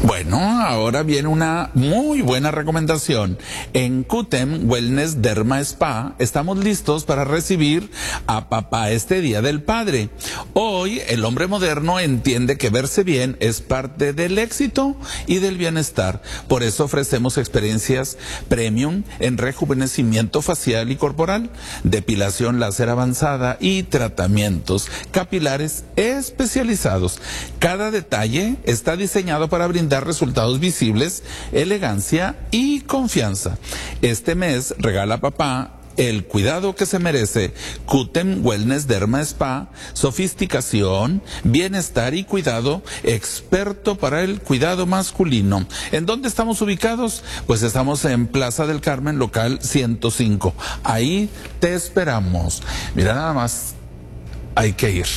Bueno, ahora viene una muy buena recomendación. En Cutem Wellness Derma Spa estamos listos para recibir a papá este Día del Padre. Hoy el hombre moderno entiende que verse bien es parte del éxito y del bienestar. Por eso ofrecemos experiencias premium en rejuvenecimiento facial y corporal, depilación láser avanzada y tratamientos capilares especializados. Cada detalle está diseñado para brindar resultados visibles, elegancia y confianza. Este mes regala a papá el cuidado que se merece. Cutem Wellness Derma Spa, sofisticación, bienestar y cuidado, experto para el cuidado masculino. ¿En dónde estamos ubicados? Pues estamos en Plaza del Carmen, local 105. Ahí te esperamos. Mira, nada más, hay que ir.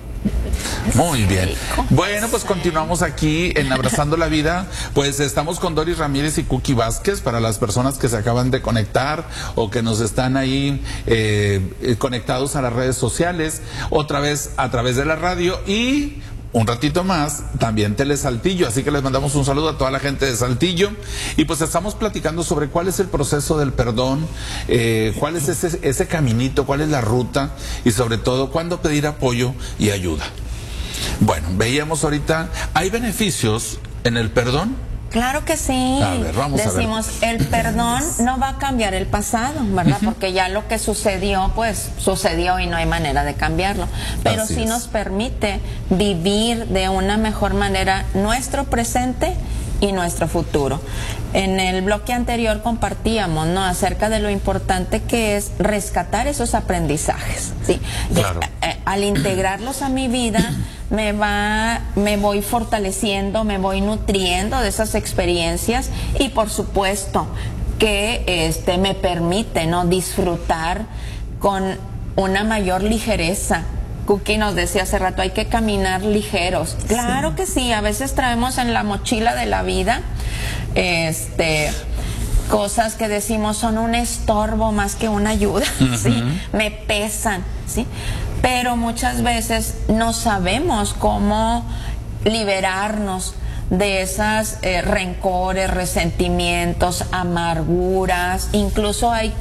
Muy bien. Bueno, pues continuamos aquí en Abrazando la Vida. Pues estamos con Doris Ramírez y Cookie Vázquez para las personas que se acaban de conectar o que nos están ahí conectados a las redes sociales, otra vez a través de la radio y un ratito más también Telesaltillo, así que les mandamos un saludo a toda la gente de Saltillo y pues estamos platicando sobre cuál es el proceso del perdón, cuál es ese caminito, cuál es la ruta y sobre todo cuándo pedir apoyo y ayuda. Bueno, veíamos ahorita, ¿hay beneficios en el perdón? Claro que sí. A ver, vamos Decimos, a ver. El perdón no va a cambiar el pasado, ¿verdad? Porque ya lo que sucedió, pues sucedió y no hay manera de cambiarlo. Pero sí nos permite vivir de una mejor manera nuestro presente y nuestro futuro. En el bloque anterior compartíamos, ¿no?, acerca de lo importante que es rescatar esos aprendizajes, ¿sí? Claro. Al integrarlos a mi vida, me voy fortaleciendo, me voy nutriendo de esas experiencias y por supuesto que me permite, ¿no?, disfrutar con una mayor ligereza. Cookie nos decía hace rato, hay que caminar ligeros. Claro que sí, a veces traemos en la mochila de la vida cosas que decimos son un estorbo más que una ayuda, ¿sí? Me pesan, ¿sí? Pero muchas veces no sabemos cómo liberarnos de esas rencores, resentimientos, amarguras. Incluso hay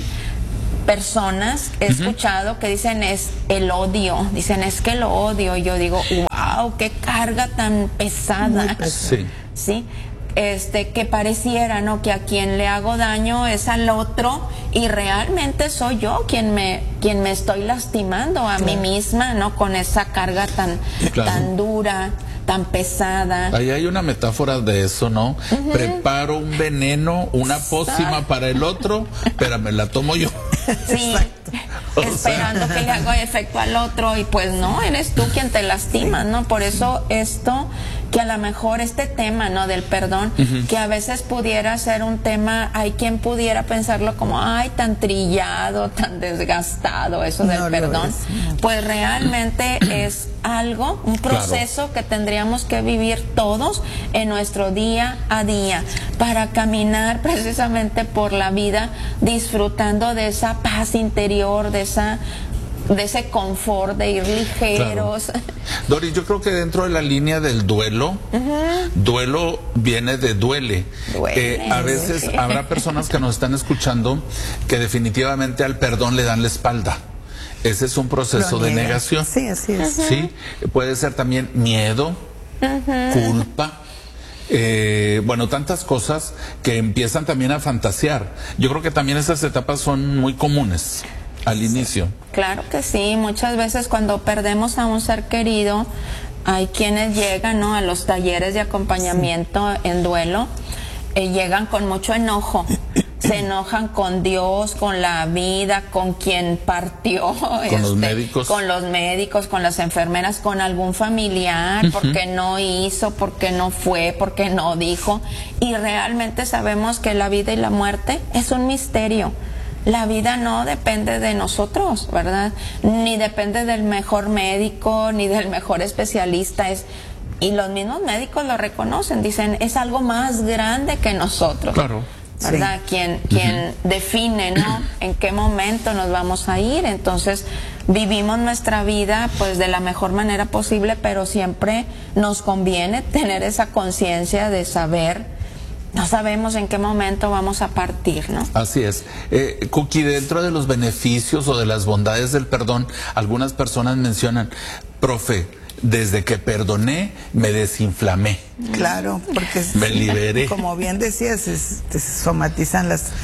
personas he escuchado que dicen es el odio, dicen es que lo odio, y yo digo, wow, qué carga tan pesada. Sí. ¿Sí? Que pareciera, ¿no?, que a quien le hago daño es al otro y realmente soy yo quien me estoy lastimando a mí misma, ¿no?, con esa carga tan dura, tan pesada. Ahí hay una metáfora de eso, ¿no? Preparo un veneno, una pócima para el otro, pero me la tomo yo. Sí, esperando que le haga efecto al otro y pues no, eres tú quien te lastima, ¿no? Por eso que a lo mejor este tema, ¿no?, del perdón, que a veces pudiera ser un tema, hay quien pudiera pensarlo como, ay, tan trillado, tan desgastado, eso del perdón, pues realmente es algo, un proceso que tendríamos que vivir todos en nuestro día a día para caminar precisamente por la vida disfrutando de esa paz interior, de ese confort, de ir ligeros. Claro. Doris, yo creo que dentro de la línea del duelo, duelo viene de duele. A veces habrá personas que nos están escuchando que definitivamente al perdón le dan la espalda. Ese es un proceso de negación. Sí, así es. Sí, puede ser también miedo, culpa. Bueno, tantas cosas que empiezan también a fantasear. Yo creo que también esas etapas son muy comunes al inicio. Claro que sí, muchas veces cuando perdemos a un ser querido, hay quienes llegan, ¿no?, a los talleres de acompañamiento en duelo, llegan con mucho enojo. Se enojan con Dios, con la vida, con quien partió, con los médicos, con las enfermeras, con algún familiar, porque no hizo, porque no fue, porque no dijo. Y realmente sabemos que la vida y la muerte es un misterio. La vida no depende de nosotros, ¿verdad? Ni depende del mejor médico, ni del mejor especialista. Y los mismos médicos lo reconocen, dicen, es algo más grande que nosotros. Claro. ¿verdad? Quien define, ¿no? En qué momento nos vamos a ir. Entonces, vivimos nuestra vida pues de la mejor manera posible, pero siempre nos conviene tener esa conciencia de saber, no sabemos en qué momento vamos a partir, ¿no? Así es. Cookie, dentro de los beneficios o de las bondades del perdón, algunas personas mencionan, profe, desde que perdoné me desinflamé. Claro, porque me liberé. Como bien decías, se somatiza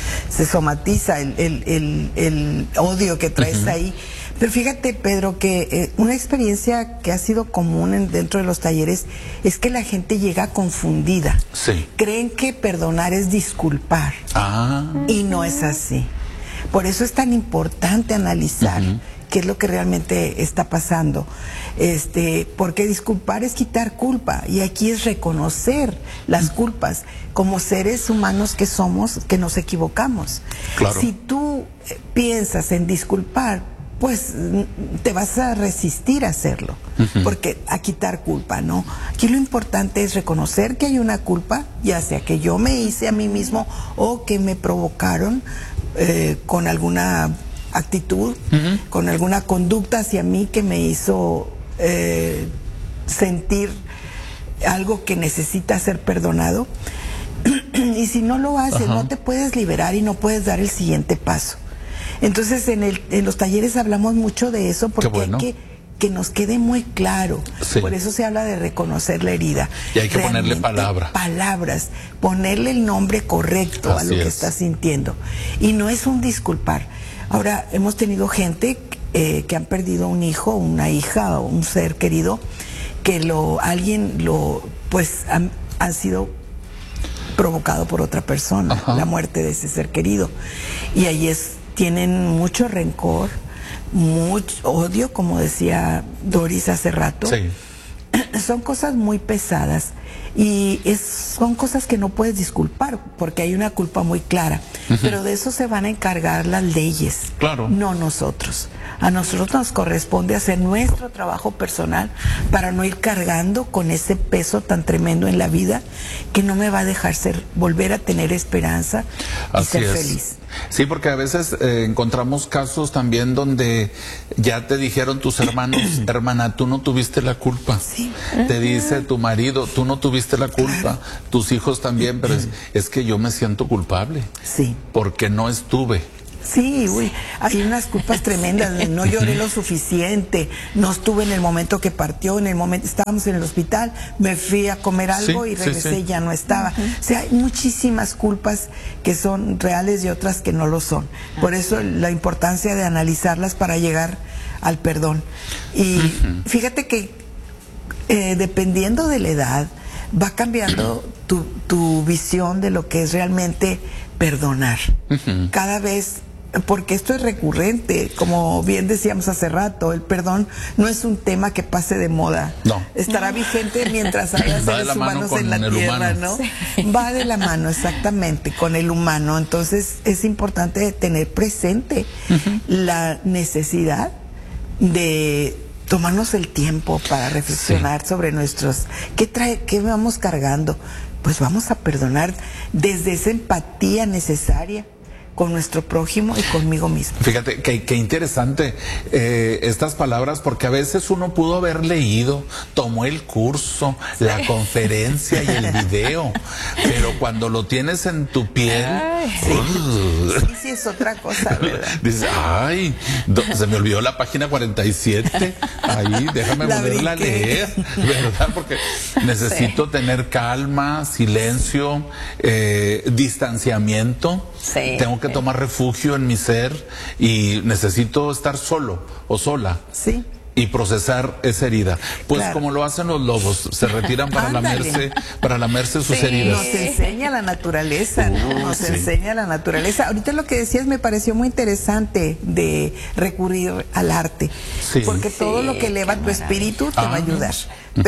el odio que traes ahí. Pero fíjate, Pedro, que una experiencia que ha sido común dentro de los talleres es que la gente llega confundida. Sí. Creen que perdonar es disculpar. Y no es así. Por eso es tan importante analizar qué es lo que realmente está pasando. Porque disculpar es quitar culpa, y aquí es reconocer las culpas como seres humanos que somos, que nos equivocamos. Claro. Si tú piensas en disculpar, pues te vas a resistir a hacerlo, porque a quitar culpa, ¿no? Aquí lo importante es reconocer que hay una culpa, ya sea que yo me hice a mí mismo o que me provocaron con alguna actitud, con alguna conducta hacia mí que me hizo sentir algo que necesita ser perdonado. Y si no lo haces, no te puedes liberar y no puedes dar el siguiente paso. Entonces en los talleres hablamos mucho de eso, porque hay que nos quede muy claro. Sí. Por eso se habla de reconocer la herida. Y hay que ponerle palabras, ponerle el nombre correcto a lo que estás sintiendo. Y no es un disculpar. Ahora, hemos tenido gente que han perdido un hijo, una hija o un ser querido, que han sido provocado por otra persona, la muerte de ese ser querido. Y ahí tienen mucho rencor, mucho odio, como decía Doris hace rato. Sí. Son cosas muy pesadas y son cosas que no puedes disculpar porque hay una culpa muy clara, pero de eso se van a encargar las leyes, no nosotros. A nosotros nos corresponde hacer nuestro trabajo personal para no ir cargando con ese peso tan tremendo en la vida que no me va a dejar volver a tener esperanza y ser feliz. Sí, porque a veces encontramos casos también donde ya te dijeron tus hermanos, hermana, tú no tuviste la culpa. Sí. Te dice tu marido, tú no tuviste la culpa. Tus hijos también, pero es que yo me siento culpable. Sí. Porque no estuve. Sí, hay unas culpas tremendas. No lloré lo suficiente, no estuve en el momento que partió, estábamos en el hospital, me fui a comer algo y regresé y ya no estaba. O sea, hay muchísimas culpas que son reales y otras que no lo son. Por eso la importancia de analizarlas para llegar al perdón. Y fíjate que dependiendo de la edad, va cambiando tu visión de lo que es realmente perdonar. Cada vez, porque esto es recurrente, como bien decíamos hace rato, el perdón no es un tema que pase de moda. No. Estará vigente mientras haya seres humanos en la tierra, ¿no? Sí. Va de la mano, exactamente, con el humano. Entonces es importante tener presente la necesidad de tomarnos el tiempo para reflexionar sobre ¿qué vamos cargando? Pues vamos a perdonar desde esa empatía necesaria con nuestro prójimo y conmigo mismo. Fíjate, qué interesante estas palabras, porque a veces uno pudo haber leído, tomó el curso, la conferencia y el video, pero cuando lo tienes en tu piel, sí es otra cosa, ¿verdad? Dices, ay, se me olvidó la página 47, ahí, déjame volverla a leer, ¿verdad? Porque necesito tener calma, silencio, distanciamiento. Tengo que tomar refugio en mi ser y necesito estar solo o sola. Sí. Y procesar esa herida. Pues como lo hacen los lobos, se retiran para lamerse sus heridas. Nos enseña la naturaleza, ¿no? Nos enseña la naturaleza. Ahorita lo que decías me pareció muy interesante de recurrir al arte. Porque todo lo que eleva tu espíritu te va a ayudar. Pero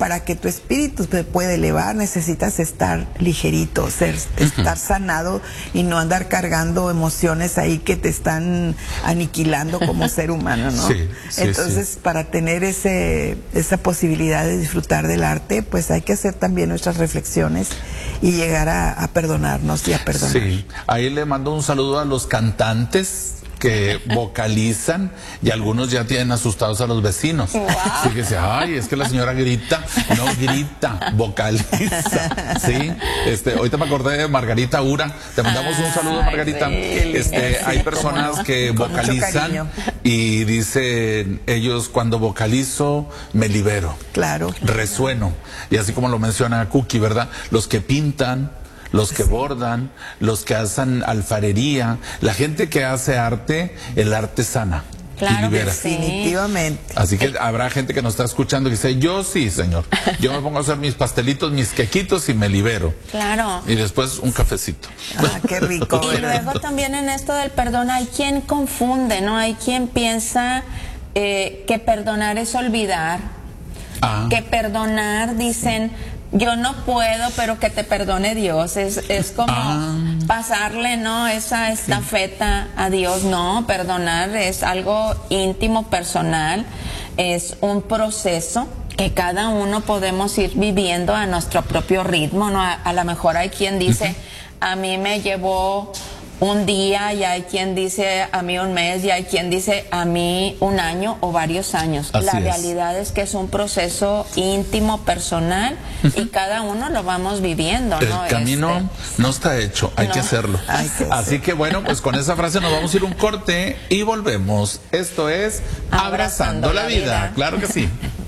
para que tu espíritu te pueda elevar, necesitas estar ligerito, estar sanado y no andar cargando emociones ahí que te están aniquilando como ser humano, ¿no? Sí, entonces, para tener esa posibilidad de disfrutar del arte, pues hay que hacer también nuestras reflexiones y llegar a perdonarnos y a perdonar. Sí, ahí le mando un saludo a los cantantes que vocalizan y algunos ya tienen asustados a los vecinos. Wow. Así que dice, ay, es que la señora grita, no grita, vocaliza. Sí, ahorita me acordé de Margarita Ura, te mandamos un saludo, Margarita. Sí, hay personas que vocalizan y dicen ellos, cuando vocalizo me libero. Claro. Resueno. Y así como lo menciona Cookie, ¿verdad? Los que pintan, los que bordan, los que hacen alfarería, la gente que hace arte, el arte sana. Claro, y libera. sí. Definitivamente. Así que habrá gente que nos está escuchando que dice, yo sí, señor, yo me pongo a hacer mis pastelitos, mis quequitos y me libero. Claro. Y después un cafecito. Ah, qué rico. Y luego también en esto del perdón hay quien confunde, ¿no? Hay quien piensa que perdonar es olvidar. Que perdonar, dicen, yo no puedo, pero que te perdone Dios. Es como pasarle, ¿no? Esa estafeta a Dios. No, perdonar es algo íntimo, personal. Es un proceso que cada uno podemos ir viviendo a nuestro propio ritmo, ¿no? A lo mejor hay quien dice, a mí me llevó un día, y hay quien dice a mí un mes, y hay quien dice a mí un año o varios años. La realidad es que es un proceso íntimo, personal, y cada uno lo vamos viviendo, ¿no? El camino no está hecho, hay que hacerlo. Así que bueno, pues con esa frase nos vamos a ir un corte y volvemos. Esto es Abrazando la Vida. Claro que sí.